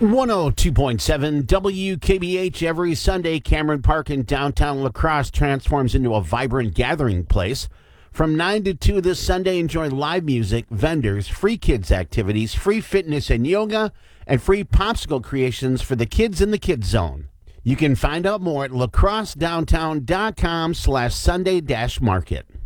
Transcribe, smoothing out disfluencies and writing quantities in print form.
102.7 WKBH. Every Sunday, Cameron Park in downtown La Crosse transforms into a vibrant gathering place. From 9 to 2 this Sunday, enjoy live music, vendors, free kids activities, free fitness and yoga, and free popsicle creations for the kids in the Kids Zone. You can find out more at lacrossedowntown.com/Sunday-market.